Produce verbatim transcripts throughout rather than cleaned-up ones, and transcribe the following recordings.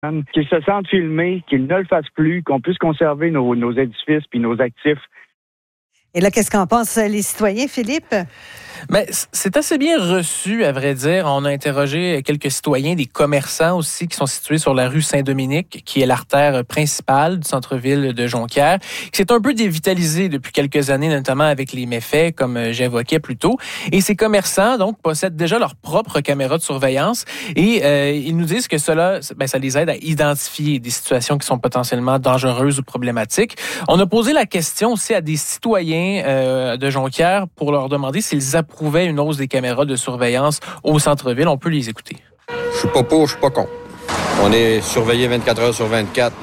qu'ils se sentent filmés, qu'ils ne le fassent plus, qu'on puisse conserver nos, nos édifices puis nos actifs. Et là, qu'est-ce qu'en pensent les citoyens, Philippe? Mais c'est assez bien reçu, à vrai dire. On a interrogé quelques citoyens, des commerçants aussi, qui sont situés sur la rue Saint-Dominique, qui est l'artère principale du centre-ville de Jonquière, qui s'est un peu dévitalisée depuis quelques années, notamment avec les méfaits, comme j'évoquais plus tôt. Et ces commerçants, donc, possèdent déjà leur propre caméra de surveillance et euh, ils nous disent que cela, ben, ça les aide à identifier des situations qui sont potentiellement dangereuses ou problématiques. On a posé la question aussi à des citoyens euh, de Jonquière pour leur demander s'ils approuvaient une hausse des caméras de surveillance au centre-ville. On peut les écouter. Je suis pas pour, je suis pas contre. On est surveillé vingt-quatre heures sur vingt-quatre.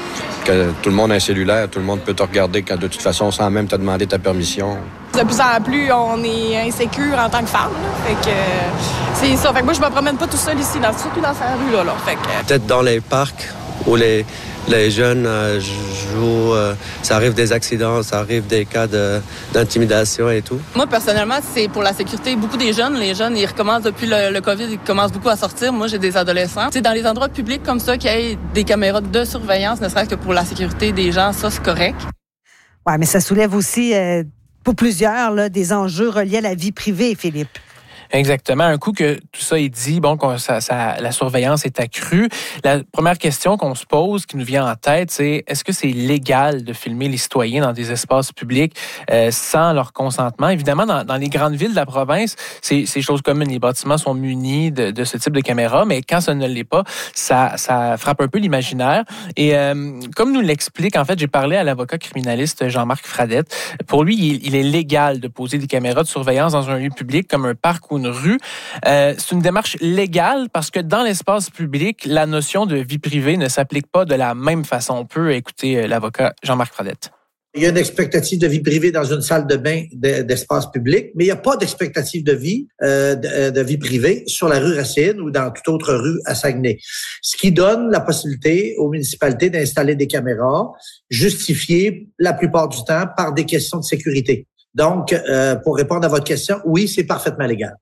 Que tout le monde a un cellulaire, tout le monde peut te regarder quand de toute façon, sans même te demander ta permission. De plus en plus, on est insécure en tant que femme. Là. Fait que euh, c'est ça. Fait que moi, je me promène pas tout seul ici, dans, surtout dans cette rue-là. Là. Fait que... Peut-être dans les parcs où les, les jeunes euh, jouent, euh, ça arrive des accidents, ça arrive des cas de, d'intimidation et tout. Moi, personnellement, c'est pour la sécurité. Beaucoup des jeunes, les jeunes, ils recommencent depuis le, le COVID, ils commencent beaucoup à sortir. Moi, j'ai des adolescents. Tu sais, dans les endroits publics comme ça, qu'il y ait des caméras de surveillance, ne serait-ce que pour la sécurité des gens, ça, c'est correct. Oui, mais ça soulève aussi, euh, pour plusieurs, là, des enjeux reliés à la vie privée, Philippe. Exactement. Un coup que tout ça est dit, bon, qu'on, ça, ça, la surveillance est accrue. La première question qu'on se pose, qui nous vient en tête, c'est est-ce que c'est légal de filmer les citoyens dans des espaces publics euh, sans leur consentement? Évidemment, dans, dans les grandes villes de la province, c'est, c'est chose commune. Les bâtiments sont munis de, de ce type de caméra, mais quand ça ne l'est pas, ça, ça frappe un peu l'imaginaire. Et euh, comme nous l'explique, en fait, j'ai parlé à l'avocat criminaliste Jean-Marc Fradette. Pour lui, il, il est légal de poser des caméras de surveillance dans un lieu public comme un parc ou une rue. Euh, c'est une démarche légale parce que dans l'espace public, la notion de vie privée ne s'applique pas de la même façon. On peut écouter l'avocat Jean-Marc Fradette. Il y a une expectative de vie privée dans une salle de bain d'espace public, mais il n'y a pas d'expectative de vie euh, de, de vie privée sur la rue Racine ou dans toute autre rue à Saguenay. Ce qui donne la possibilité aux municipalités d'installer des caméras justifiées la plupart du temps par des questions de sécurité. Donc, euh, pour répondre à votre question, oui, c'est parfaitement légal.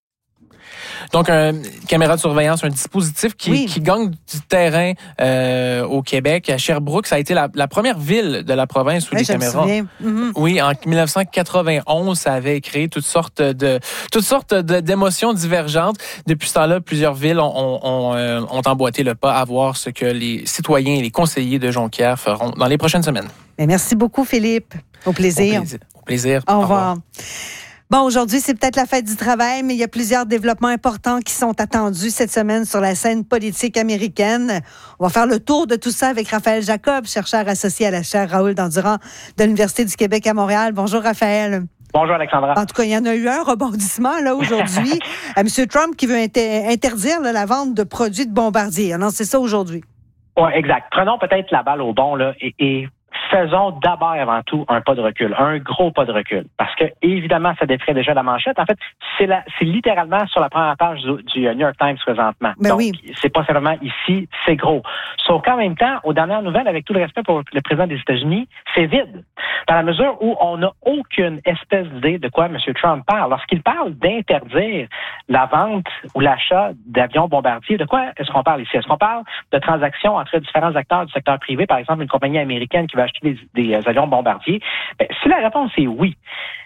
Donc, une caméra de surveillance, un dispositif qui, oui. qui gagne du terrain euh, au Québec. À Sherbrooke, ça a été la, la première ville de la province où oui, les caméras... Mm-hmm. Oui, en dix-neuf cent quatre-vingt-onze, ça avait créé toutes sortes de toutes sortes de, d'émotions divergentes. Depuis ce temps-là, plusieurs villes ont, ont, ont, euh, ont emboîté le pas à voir ce que les citoyens et les conseillers de Jonquière feront dans les prochaines semaines. Mais merci beaucoup, Philippe. Au plaisir. Au plaisir. Au plaisir. Au revoir. Au revoir. Bon, aujourd'hui, c'est peut-être la fête du travail, mais il y a plusieurs développements importants qui sont attendus cette semaine sur la scène politique américaine. On va faire le tour de tout ça avec Raphaël Jacob, chercheur associé à la chaire Raoul Dandurand de l'Université du Québec à Montréal. Bonjour, Raphaël. Bonjour, Alexandra. En tout cas, il y en a eu un rebondissement là aujourd'hui. M. Trump qui veut inter- interdire là, la vente de produits de Bombardier. Alors, c'est ça aujourd'hui. Oui, exact. Prenons peut-être la balle au bon là et... et... faisons d'abord et avant tout un pas de recul, un gros pas de recul. Parce que, évidemment, ça défrait déjà la manchette. En fait, c'est, la, c'est littéralement sur la première page du, du New York Times présentement. Ben Donc, oui. c'est pas simplement ici, c'est gros. Sauf qu'en même temps, aux dernières nouvelles, avec tout le respect pour le président des États-Unis, c'est vide. Dans la mesure où on n'a aucune espèce d'idée de quoi M. Trump parle. Lorsqu'il parle d'interdire la vente ou l'achat d'avions bombardiers, de quoi est-ce qu'on parle ici? Est-ce qu'on parle de transactions entre différents acteurs du secteur privé, par exemple une compagnie américaine qui va acheter des, des avions bombardiers? Ben, si la réponse est oui,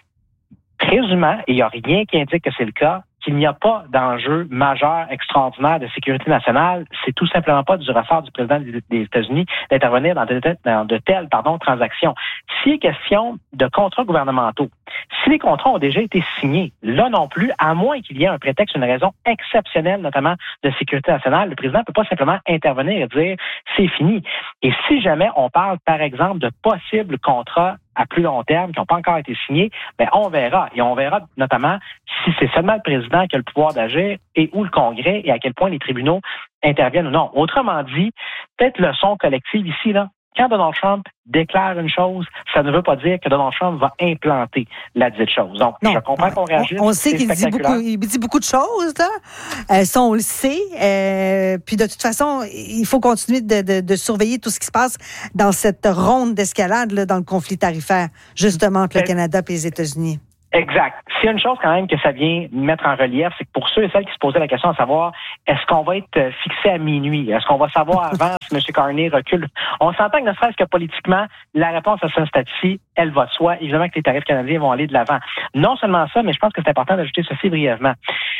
présumant, et il n'y a rien qui indique que c'est le cas, qu'il n'y a pas d'enjeu majeur, extraordinaire de sécurité nationale, c'est tout simplement pas du ressort du président des États-Unis d'intervenir dans de, dans de telles pardon, transactions. S'il est question de contrats gouvernementaux, si les contrats ont déjà été signés, là non plus, à moins qu'il y ait un prétexte, une raison exceptionnelle, notamment de sécurité nationale, le président ne peut pas simplement intervenir et dire c'est fini. Et si jamais on parle, par exemple, de possibles contrats à plus long terme qui n'ont pas encore été signés, ben on verra. Et on verra notamment si c'est seulement le président qui a le pouvoir d'agir et où le Congrès et à quel point les tribunaux interviennent ou non. Autrement dit, peut-être leçon collective ici, là, quand Donald Trump déclare une chose, ça ne veut pas dire que Donald Trump va implanter la dite chose. Donc, non, je comprends qu'on réagisse. On, on sait qu'il dit beaucoup, il dit beaucoup de choses, là. Euh, ça, on le sait. Euh, puis de toute façon, il faut continuer de, de, de surveiller tout ce qui se passe dans cette ronde d'escalade là, dans le conflit tarifaire, justement, entre le Canada et les États-Unis. Exact. S'il y a une chose quand même que ça vient mettre en relief, c'est que pour ceux et celles qui se posaient la question à savoir, est-ce qu'on va être fixé à minuit? Est-ce qu'on va savoir avant si M. Carney recule? On s'entend que ne serait-ce que politiquement, la réponse à ce stade-ci, elle va de soi. Évidemment que les tarifs canadiens vont aller de l'avant. Non seulement ça, mais je pense que c'est important d'ajouter ceci brièvement.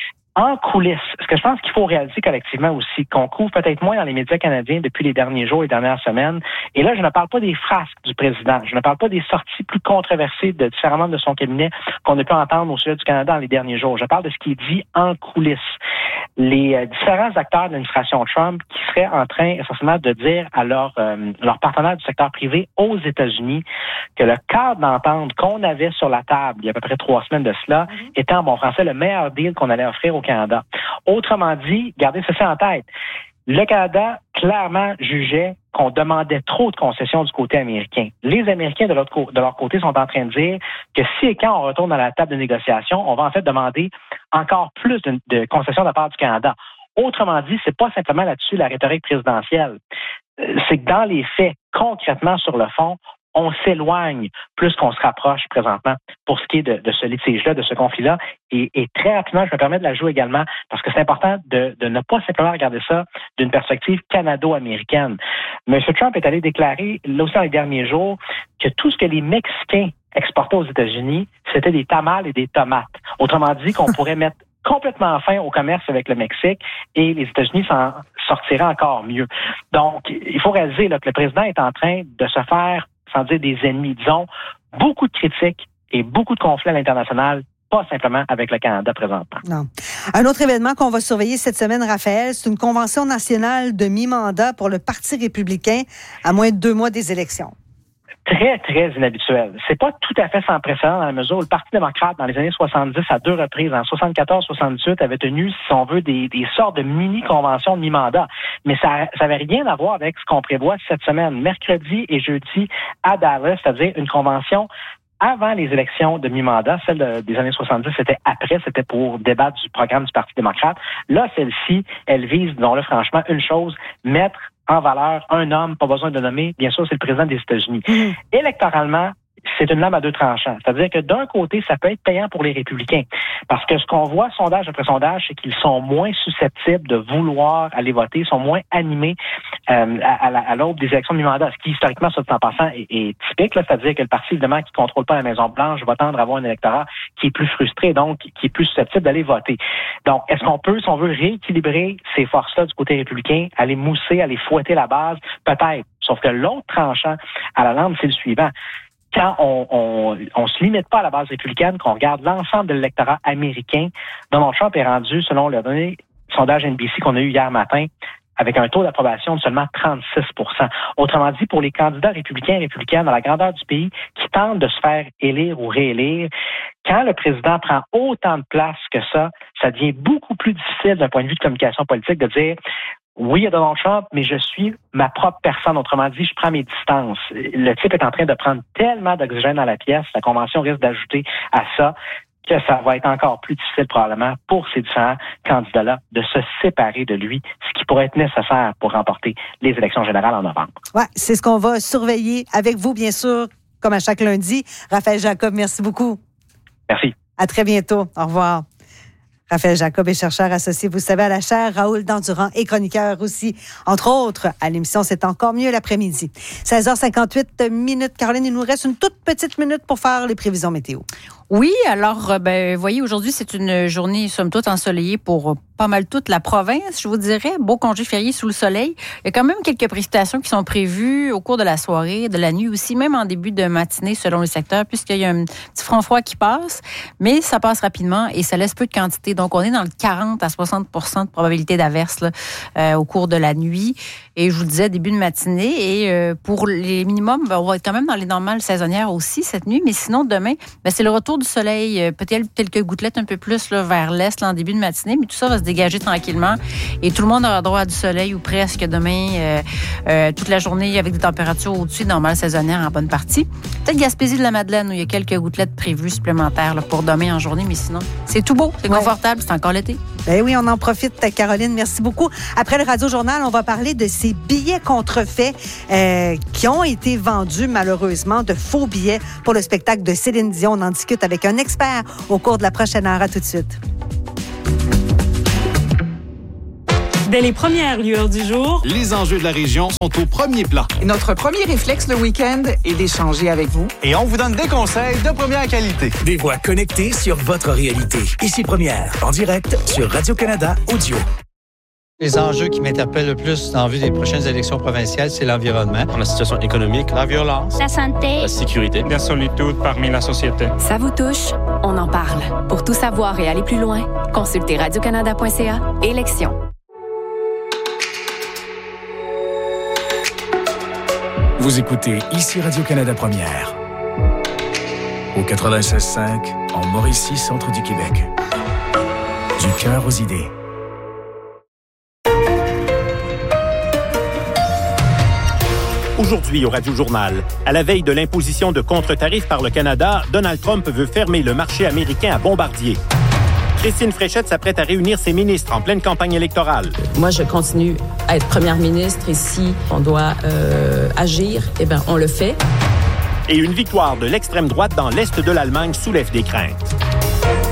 En coulisses, ce que je pense qu'il faut réaliser collectivement aussi, qu'on couvre peut-être moins dans les médias canadiens depuis les derniers jours et dernières semaines, et là, je ne parle pas des frasques du président, je ne parle pas des sorties plus controversées de différents membres de son cabinet qu'on a pu entendre au sujet du Canada dans les derniers jours. Je parle de ce qui est dit en coulisses. Les euh, différents acteurs de l'administration Trump qui seraient en train essentiellement de dire à leurs euh, leurs partenaires du secteur privé aux États-Unis que le cadre d'entente qu'on avait sur la table il y a à peu près trois semaines de cela mm-hmm. était en bon français le meilleur deal qu'on allait offrir au Canada. Autrement dit, gardez ceci en tête, le Canada clairement jugeait qu'on demandait trop de concessions du côté américain. Les Américains de, l'autre co- de leur côté sont en train de dire que si et quand on retourne à la table de négociation, on va en fait demander encore plus de, de concessions de la part du Canada. Autrement dit, c'est pas simplement là-dessus la rhétorique présidentielle. C'est que dans les faits, concrètement sur le fond, on s'éloigne plus qu'on se rapproche présentement pour ce qui est de, de ce litige-là, de ce conflit-là. Et, et très rapidement, je me permets de la jouer également parce que c'est important de, de ne pas simplement regarder ça d'une perspective canado-américaine. M. Trump est allé déclarer, là aussi dans les derniers jours, que tout ce que les Mexicains exportaient aux États-Unis, c'était des tamales et des tomates. Autrement dit, qu'on pourrait mettre complètement fin au commerce avec le Mexique et les États-Unis s'en sortiraient encore mieux. Donc, il faut réaliser là, que le président est en train de se faire, sans dire des ennemis, disons, beaucoup de critiques et beaucoup de conflits à l'international, pas simplement avec le Canada présentement. Non. Un autre événement qu'on va surveiller cette semaine, Raphaël, c'est une convention nationale de mi-mandat pour le Parti républicain à moins de deux mois des élections. Très, très inhabituel. C'est pas tout à fait sans précédent dans la mesure où le Parti démocrate, dans les années soixante-dix, à deux reprises, en soixante-quatorze soixante-dix-huit, avait tenu, si on veut, des, des sortes de mini-conventions de mi-mandat. Mais ça n'avait rien à voir avec ce qu'on prévoit cette semaine, mercredi et jeudi, à Dallas, c'est-à-dire une convention avant les élections de mi-mandat. Celle de, des années soixante-dix, c'était après, c'était pour débattre du programme du Parti démocrate. Là, celle-ci, elle vise, disons-le franchement, une chose, mettre en valeur un homme, pas besoin de nommer, bien sûr, c'est le président des États-Unis. Mmh. Électoralement, c'est une lame à deux tranchants. C'est-à-dire que d'un côté, ça peut être payant pour les républicains. Parce que ce qu'on voit, sondage après sondage, c'est qu'ils sont moins susceptibles de vouloir aller voter, sont moins animés euh, à, à, à l'aube des élections de mi-mandat. Ce qui, historiquement, soit en passant, est, est typique. Là, c'est-à-dire que le parti, évidemment, qui ne contrôle pas la Maison-Blanche va tendre à avoir un électorat qui est plus frustré, donc qui est plus susceptible d'aller voter. Donc, est-ce qu'on peut, si on veut, rééquilibrer ces forces-là du côté républicain, aller mousser, aller fouetter la base? Peut-être. Sauf que l'autre tranchant à la lampe, c'est le suivant. Quand on, on, on se limite pas à la base républicaine, qu'on regarde l'ensemble de l'électorat américain, Donald Trump est rendu, selon le dernier sondage N B C qu'on a eu hier matin, avec un taux d'approbation de seulement trente-six pour cent. Autrement dit, pour les candidats républicains et républicaines dans la grandeur du pays qui tentent de se faire élire ou réélire, quand le président prend autant de place que ça, ça devient beaucoup plus difficile d'un point de vue de communication politique de dire oui, il y a Donald Trump, mais je suis ma propre personne. Autrement dit, je prends mes distances. Le type est en train de prendre tellement d'oxygène dans la pièce, la convention risque d'ajouter à ça que ça va être encore plus difficile probablement pour ces différents candidats-là de se séparer de lui, ce qui pourrait être nécessaire pour remporter les élections générales en novembre. Oui, c'est ce qu'on va surveiller avec vous, bien sûr, comme à chaque lundi. Raphaël Jacob, merci beaucoup. Merci. À très bientôt. Au revoir. Raphaël Jacob est chercheur associé, vous savez, à la chaire. Raoul Dandurand est chroniqueur aussi, entre autres, à l'émission C'est encore mieux l'après-midi. seize heures cinquante-huit minutes. Caroline, il nous reste une toute petite minute pour faire les prévisions météo. Oui, alors, ben, voyez, aujourd'hui, c'est une journée, somme toute, ensoleillée pour pas mal toute la province, je vous dirais. Beau congé férié sous le soleil. Il y a quand même quelques précipitations qui sont prévues au cours de la soirée, de la nuit aussi, même en début de matinée, selon le secteur, puisqu'il y a un petit front froid qui passe. Mais ça passe rapidement et ça laisse peu de quantité. Donc, on est dans le quarante à soixante pour cent de probabilité d'averse là, euh, au cours de la nuit. Et je vous disais, début de matinée. Et euh, pour les minimums, ben, on va être quand même dans les normales saisonnières aussi cette nuit. Mais sinon, demain, ben, c'est le retour du soleil, peut-être quelques gouttelettes un peu plus là, vers l'est là, en début de matinée, mais tout ça va se dégager tranquillement et tout le monde aura droit à du soleil ou presque demain, euh, euh, toute la journée avec des températures au-dessus de normales saisonnières en bonne partie. Peut-être Gaspésie de la Madeleine où il y a quelques gouttelettes prévues supplémentaires là, pour demain en journée, mais sinon, c'est tout beau, c'est ouais. confortable, c'est encore l'été. Ben oui, on en profite, Caroline, merci beaucoup. Après le Radio-Journal, on va parler de ces billets contrefaits euh, qui ont été vendus malheureusement, de faux billets pour le spectacle de Céline Dion. On en discute avec avec un expert au cours de la prochaine heure. À tout de suite. Dès les premières lueurs du jour, les enjeux de la région sont au premier plan. Notre premier réflexe le week-end est d'échanger avec vous. Et on vous donne des conseils de première qualité. Des voix connectées sur votre réalité. Ici Première, en direct sur Radio-Canada Audio. Les enjeux qui m'interpellent le plus en vue des prochaines élections provinciales, c'est l'environnement, la situation économique, la violence, la santé, la sécurité, la solitude parmi la société. Ça vous touche? On en parle. Pour tout savoir et aller plus loin, consultez radio canada point c a. Élections. Vous écoutez ici Radio-Canada Première. Au quatre-vingt-seize cinq, en Mauricie, centre du Québec. Du cœur aux idées. Aujourd'hui au Radio Journal, à la veille de l'imposition de contre-tarifs par le Canada, Donald Trump veut fermer le marché américain à Bombardier. Christine Fréchette s'apprête à réunir ses ministres en pleine campagne électorale. Moi, je continue à être première ministre et si on doit euh, agir, eh bien, on le fait. Et une victoire de l'extrême droite dans l'est de l'Allemagne soulève des craintes.